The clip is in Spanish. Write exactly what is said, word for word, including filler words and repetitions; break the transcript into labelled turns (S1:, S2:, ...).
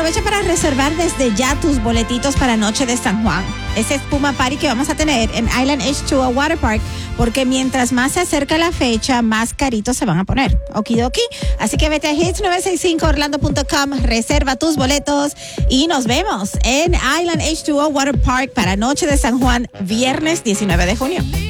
S1: aprovecha para reservar desde ya tus boletitos para Noche de San Juan. Ese espuma party que vamos a tener en Island H dos O Water Park, porque mientras más se acerca la fecha, más caritos se van a poner. Okidoki. Así que vete a hits nueve seis cinco orlando punto com, reserva tus boletos y nos vemos en Island H dos O Water Park para Noche de San Juan, viernes diecinueve de junio.